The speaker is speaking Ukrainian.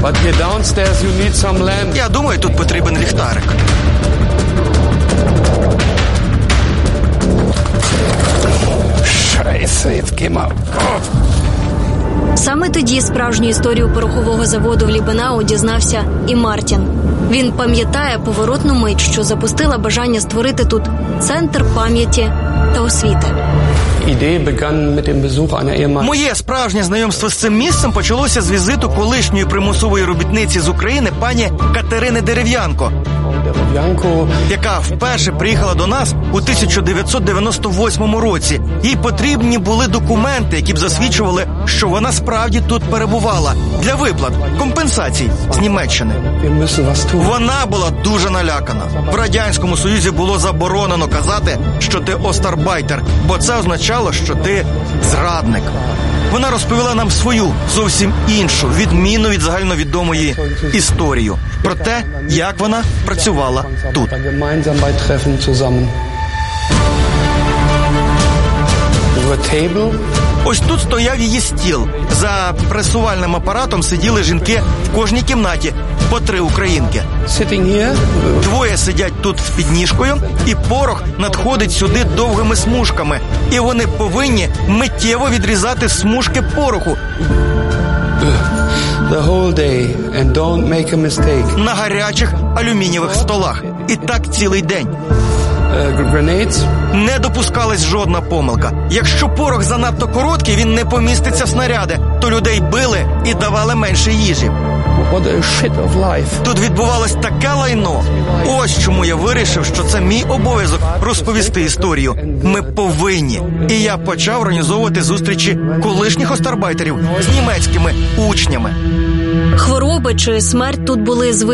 But here downstairs you need some lamp. Я думаю, тут потрібен ліхтарик. Scheiße, jetzt geh mal. Саме тоді справжню історію порохового заводу в Лібенау дізнався і Мартін. Він пам'ятає поворотну мить, що запустила бажання створити тут центр пам'яті та освіти. Моє справжнє знайомство з цим місцем почалося з візиту колишньої примусової робітниці з України пані Катерини Дерев'янко, яка вперше приїхала до нас у 1998 році. Їй потрібні були документи, які б засвідчували, що вона справді тут перебувала, для виплат, компенсацій з Німеччини. Вона була дуже налякана. В Радянському Союзі було заборонено казати, що ти остарбайтер, бо це означало, що ти зрадник. Вона розповіла нам свою, зовсім іншу, відмінну від загальновідомої історію про те, як вона працювала тут. Ось тут стояв її стіл. За пресувальним апаратом сиділи жінки в кожній кімнаті, по 3 українки. Двоє сидять тут з підніжкою, і порох надходить сюди довгими смужками. І вони повинні миттєво відрізати смужки пороху. На гарячих алюмінієвих столах. І так цілий день. Не допускалась жодна помилка. Якщо порох занадто короткий, він не поміститься в снаряди, то людей били і давали менше їжі. Тут відбувалось таке лайно. Ось чому я вирішив, що це мій обов'язок розповісти історію. Ми повинні. І я почав організовувати зустрічі колишніх остарбайтерів з німецькими учнями. Хвороби чи смерть тут були звичайними.